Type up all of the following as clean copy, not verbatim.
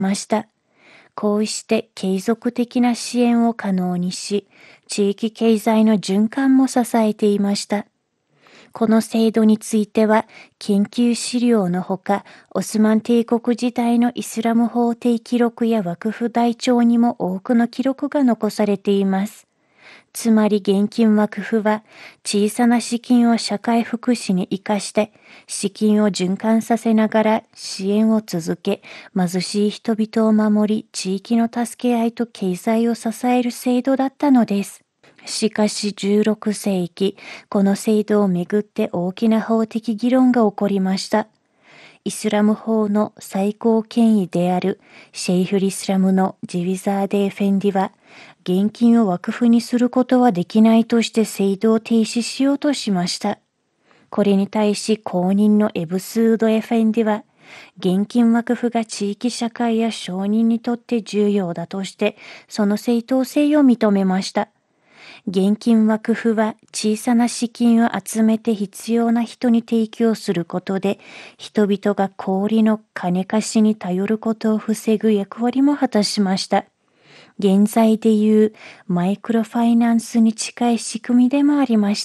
ました。こうして継続的な支援を可能にし、地域経済の循環も支えていました。この制度については、研究資料のほか、オスマン帝国時代のイスラム法廷記録やワクフ台帳にも多くの記録が残されています。つまり現金ワクフは小さな資金を社会福祉に生かして資金を循環させながら支援を続け、貧しい人々を守り、地域の助け合いと経済を支える制度だったのです。しかし16世紀、この制度をめぐって大きな法的議論が起こりました。イスラム法の最高権威であるシェイフリスラムのジビザーデ・エフェンディは、現金をワクフにすることはできないとして制度を停止しようとしました。これに対し後任のエブスード・エフェンディは、現金ワクフが地域社会や商人にとって重要だとして、その正当性を認めました。現金ワクフは小さな資金を集めて必要な人に提供することで、人々が氷の金貸しに頼ることを防ぐ役割も果たしました。現在でいうマイクロファイナンスに近い仕組みでもありました。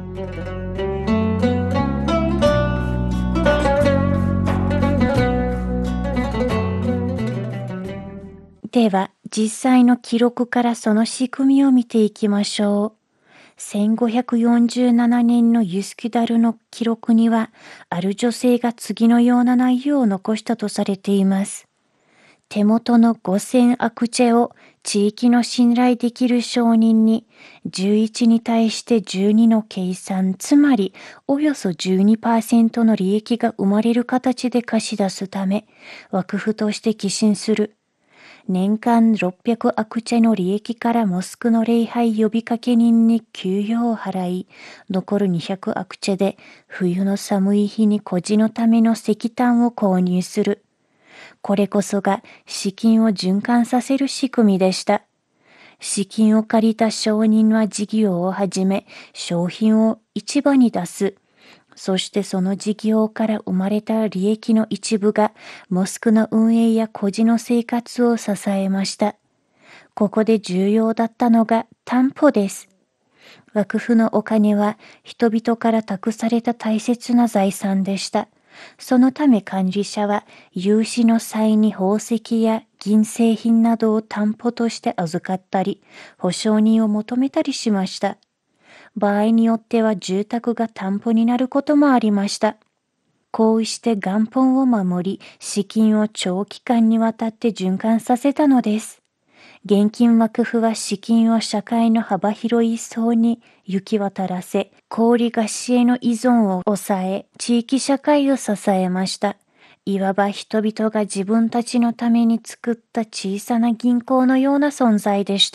では、実際の記録からその仕組みを見ていきましょう。1547年のユスキュダルの記録には、ある女性が次のような内容を残したとされています。手元の5000アクチェを地域の信頼できる商人に11に対して12の計算、つまりおよそ 12% の利益が生まれる形で貸し出すため、ワクフとして寄進する。年間600アクチェの利益からモスクの礼拝呼びかけ人に給与を払い、残る200アクチェで冬の寒い日に孤児のための石炭を購入する。これこそが資金を循環させる仕組みでした。資金を借りた商人は事業を始め、商品を市場に出す。そしてその事業から生まれた利益の一部がモスクの運営や孤児の生活を支えました。ここで重要だったのが担保です。ワクフのお金は人々から託された大切な財産でした。そのため管理者は融資の際に宝石や銀製品などを担保として預かったり、保証人を求めたりしました。場合によっては住宅が担保になることもありました。こうして元本を守り、資金を長期間にわたって循環させたのです。現金ワクフは資金を社会の幅広い層に行き渡らせ、氷菓子への依存を抑え、地域社会を支えました。いわば人々が自分たちのために作った小さな銀行のような存在でした。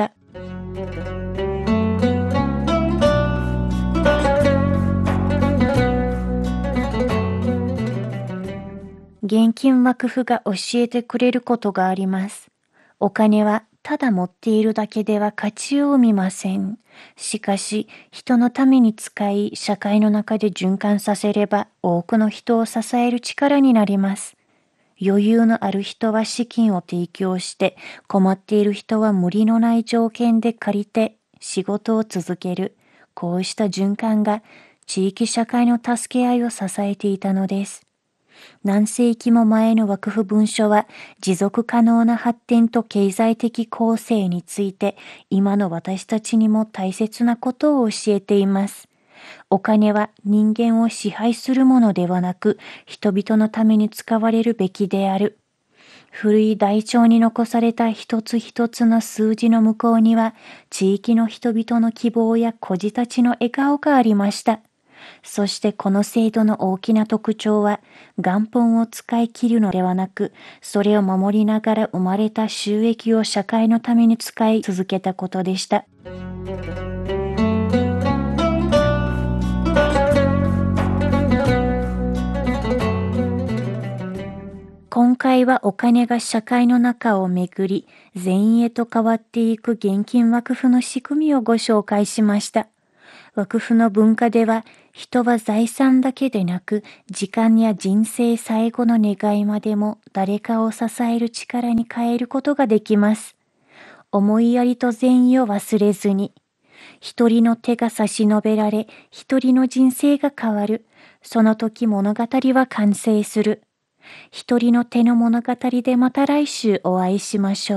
現金ワクフが教えてくれることがあります。お金はただ持っているだけでは価値を生みません。しかし、人のために使い、社会の中で循環させれば、多くの人を支える力になります。余裕のある人は資金を提供して、困っている人は無理のない条件で借りて仕事を続ける。こうした循環が地域社会の助け合いを支えていたのです。何世紀も前のワクフ文書は持続可能な発展と経済的構成について今の私たちにも大切なことを教えています。お金は人間を支配するものではなく人々のために使われるべきである。古い台帳に残された一つ一つの数字の向こうには地域の人々の希望や孤児たちの笑顔がありました。そしてこの制度の大きな特徴は元本を使い切るのではなく、それを守りながら生まれた収益を社会のために使い続けたことでした。今回はお金が社会の中をめぐり、善へと変わっていく現金ワクフの仕組みをご紹介しました。ワクフの文化では、 人は財産だけでなく、時間や人生最後の願いまでも誰かを支える力に変えることができます。思いやりと善意を忘れずに、一人の手が差し伸べられ、一人の人生が変わる。その時物語は完成する。一人の手の物語でまた来週お会いしましょう。